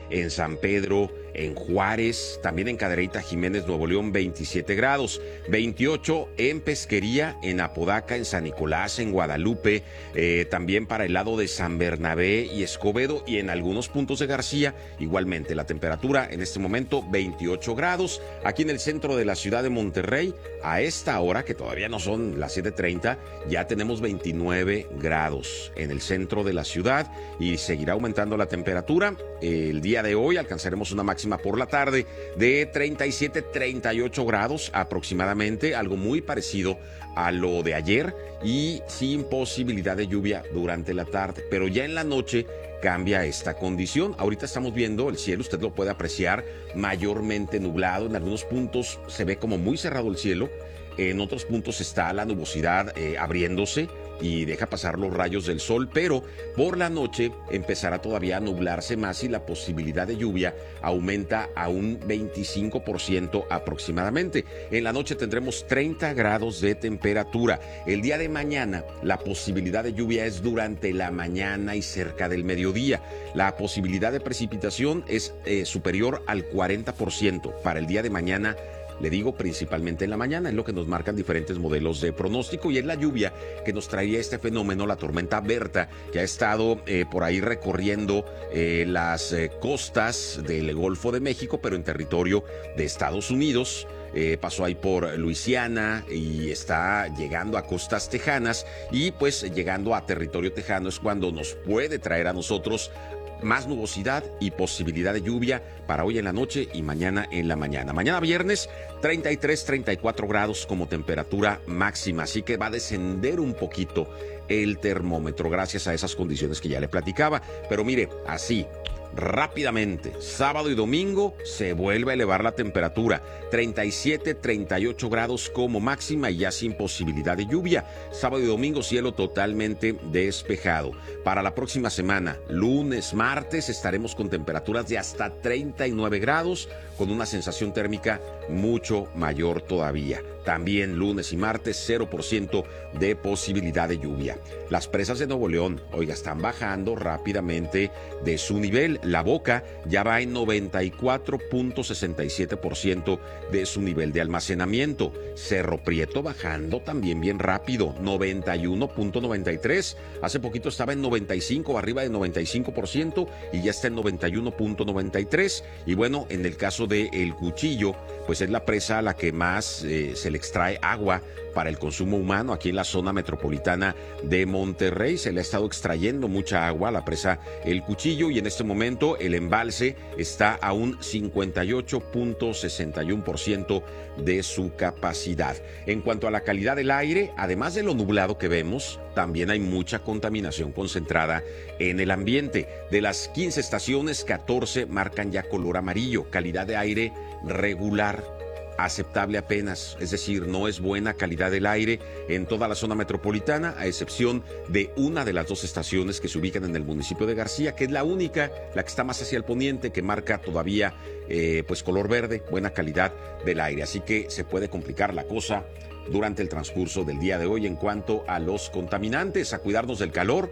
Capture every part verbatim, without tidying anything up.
en San Pedro, en Juárez, también en Cadereyta Jiménez, Nuevo León, veintisiete grados, veintiocho en Pesquería, en Apodaca, en San Nicolás, en Guadalupe, eh, también para el lado de San Bernabé y Escobedo y en algunos puntos de García, igualmente la temperatura en este momento veintiocho grados, aquí en el centro de la ciudad de Monterrey, a esta hora, que todavía no son las siete treinta, ya tenemos veintinueve grados en el centro de la ciudad y seguirá aumentando la temperatura. El día de hoy alcanzaremos una máxima por la tarde de treinta y siete, treinta y ocho grados aproximadamente, algo muy parecido a lo de ayer y sin posibilidad de lluvia durante la tarde, pero ya en la noche cambia esta condición. Ahorita estamos viendo el cielo, usted lo puede apreciar mayormente nublado, en algunos puntos se ve como muy cerrado el cielo, en otros puntos está la nubosidad eh, abriéndose y deja pasar los rayos del sol, pero por la noche empezará todavía a nublarse más y la posibilidad de lluvia aumenta a un veinticinco por ciento aproximadamente. En la noche tendremos treinta grados de temperatura. El día de mañana la posibilidad de lluvia es durante la mañana y cerca del mediodía. La posibilidad de precipitación es eh, superior al cuarenta por ciento para el día de mañana. Le digo principalmente en la mañana, es lo que nos marcan diferentes modelos de pronóstico y es la lluvia que nos traería este fenómeno, la tormenta Berta, que ha estado eh, por ahí recorriendo eh, las eh, costas del Golfo de México, pero en territorio de Estados Unidos. Eh, pasó ahí por Luisiana y está llegando a costas tejanas y pues llegando a territorio tejano es cuando nos puede traer a nosotros más nubosidad y posibilidad de lluvia para hoy en la noche y mañana en la mañana. Mañana viernes, treinta y tres, treinta y cuatro grados como temperatura máxima, así que va a descender un poquito el termómetro gracias a esas condiciones que ya le platicaba. Pero mire, así, rápidamente, sábado y domingo se vuelve a elevar la temperatura, treinta y siete, treinta y ocho grados como máxima y ya sin posibilidad de lluvia. Sábado y domingo cielo totalmente despejado. Para la próxima semana, lunes, martes, estaremos con temperaturas de hasta treinta y nueve grados, con una sensación térmica mucho mayor todavía. También lunes y martes, cero por ciento de posibilidad de lluvia. Las presas de Nuevo León, oiga, están bajando rápidamente de su nivel. La Boca ya va en noventa y cuatro punto sesenta y siete por ciento de su nivel de almacenamiento. Cerro Prieto bajando también bien rápido, noventa y uno punto noventa y tres. Hace poquito estaba en noventa y cinco, arriba de noventa y cinco por ciento y ya está en noventa y uno punto noventa y tres. Y bueno, en el caso de El Cuchillo, pues es la presa a la que más eh, se le extrae agua para el consumo humano aquí en la zona metropolitana de Monterrey. Se le ha estado extrayendo mucha agua a la presa El Cuchillo y en este momento el embalse está a un cincuenta y ocho punto sesenta y uno por ciento de su capacidad. En cuanto a la calidad del aire, además de lo nublado que vemos, también hay mucha contaminación concentrada en el ambiente. De las quince estaciones, catorce marcan ya color amarillo, calidad de aire regular, aceptable apenas, es decir, no es buena calidad del aire en toda la zona metropolitana, a excepción de una de las dos estaciones que se ubican en el municipio de García, que es la única, la que está más hacia el poniente, que marca todavía eh, pues color verde, buena calidad del aire, así que se puede complicar la cosa durante el transcurso del día de hoy en cuanto a los contaminantes, a cuidarnos del calor,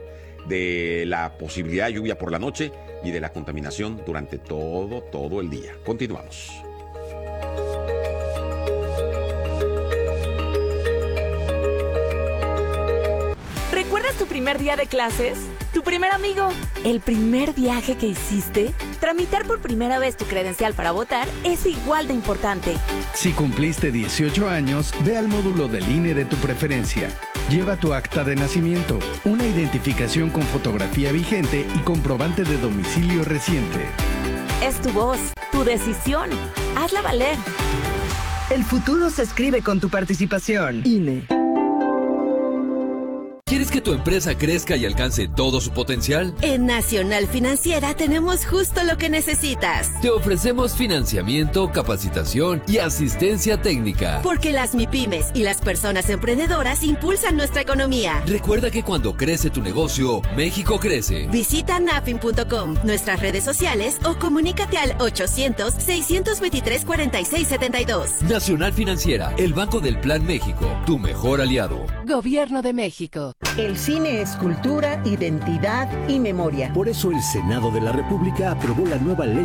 de la posibilidad de lluvia por la noche y de la contaminación durante todo, todo el día. Continuamos. ¿Recuerdas tu primer día de clases? ¿Tu primer amigo? ¿El primer viaje que hiciste? Tramitar por primera vez tu credencial para votar es igual de importante. Si cumpliste dieciocho años, ve al módulo del I N E de tu preferencia. Lleva tu acta de nacimiento, una identificación con fotografía vigente y comprobante de domicilio reciente. Es tu voz, tu decisión. Hazla valer. El futuro se escribe con tu participación. I N E. ¿Quieres que tu empresa crezca y alcance todo su potencial? En Nacional Financiera tenemos justo lo que necesitas. Te ofrecemos financiamiento, capacitación y asistencia técnica. Porque las MIPYMES y las personas emprendedoras impulsan nuestra economía. Recuerda que cuando crece tu negocio, México crece. Visita nafin punto com, nuestras redes sociales o comunícate al ochocientos, seiscientos veintitrés, cuarenta y seis setenta y dos. Nacional Financiera, el Banco del Plan México, tu mejor aliado. Gobierno de México. El cine es cultura, identidad y memoria. Por eso el Senado de la República aprobó la nueva ley